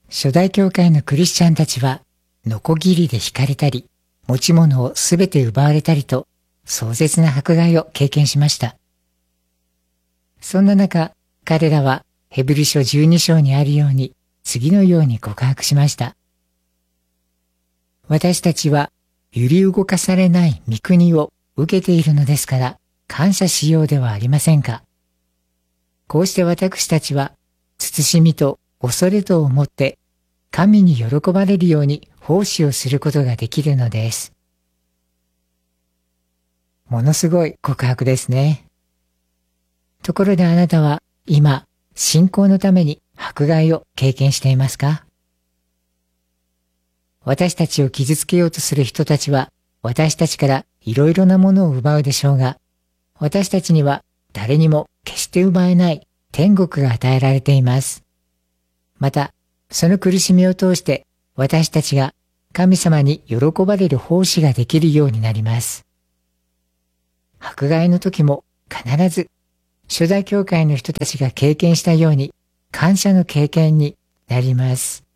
初代教会のクリスチャンたちは、ノコギリで引かれたり、持ち物をすべて奪われたりと、壮絶な迫害を経験しました。そんな中、彼らはヘブル書12章にあるように、次のように告白しました。私たちは揺り動かされない御国を受けているのですから、感謝しようではありませんか。こうして私たちは、慎みと恐れとをもって、神に喜ばれるように奉仕をすることができるのです。ものすごい告白ですね。ところであなたは今、信仰のために迫害を経験していますか？私たちを傷つけようとする人たちは、私たちからいろいろなものを奪うでしょうが、私たちには誰にも決して奪えない天国が与えられています。また、その苦しみを通して私たちが神様に喜ばれる奉仕ができるようになります。迫害の時も必ず初代教会の人たちが経験したように感謝の経験になります。